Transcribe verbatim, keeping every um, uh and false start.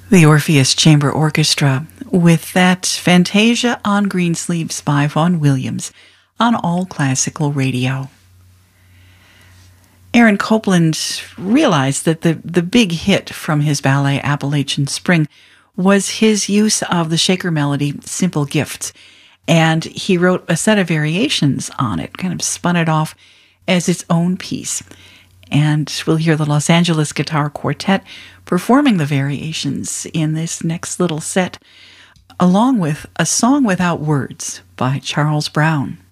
The Orpheus Chamber Orchestra with that Fantasia on Greensleeves by Vaughan Williams on All Classical Radio. Aaron Copland realized that the, the big hit from his ballet Appalachian Spring was his use of the Shaker melody Simple Gifts, and he wrote a set of variations on it, kind of spun it off as its own piece. And we'll hear the Los Angeles Guitar Quartet performing the variations in this next little set, along with A Song Without Words by Charles Brown.